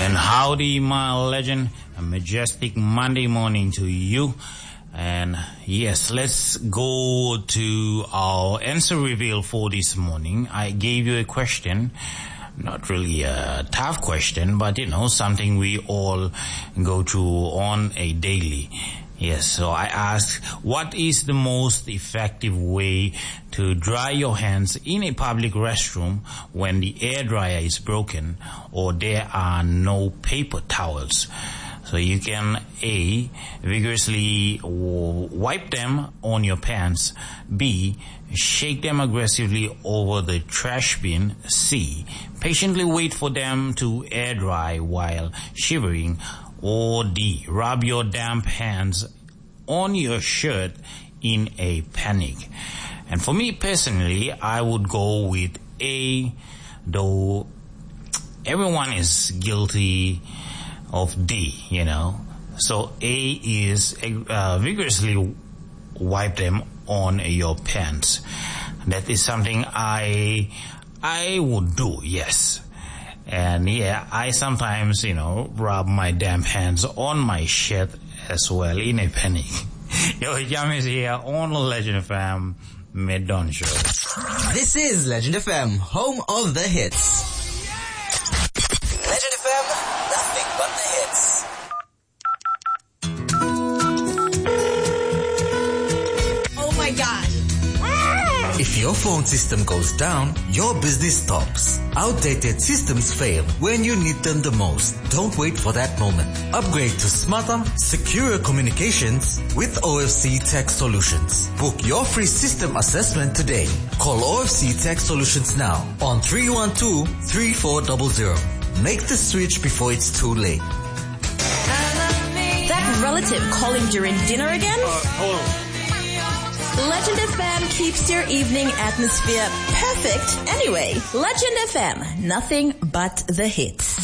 And howdy, my legend. A majestic Monday morning to you. And yes, let's go to our answer reveal for this morning. I gave you a question. Not really a tough question, but something we all go through on a daily. Yes, so I asked, what is the most effective way to dry your hands in a public restroom when the air dryer is broken or there are no paper towels? So you can A, vigorously wipe them on your pants. B, shake them aggressively over the trash bin. C, patiently wait for them to air dry while shivering. Or D, rub your damp hands on your shirt in a panic. And for me personally, I would go with A, though everyone is guilty of D, So A is vigorously wipe them on your pants. That is something I would do, yes. And yeah, I sometimes, rub my damp hands on my shirt as well in a panic. Yo, Jam is here on Legend FM Mid-Dawn Show. This is Legend FM, home of the hits. Legend FM, nothing but the hits. Oh my God. If your phone system goes down, your business stops. Outdated systems fail when you need them the most. Don't wait for that moment. Upgrade to smarter, secure communications with OFC Tech Solutions. Book your free system assessment today. Call OFC Tech Solutions now on 312-3400. Make the switch before it's too late. That relative calling during dinner again? Hello. Legend FM keeps your evening atmosphere perfect anyway. Legend FM, nothing but the hits.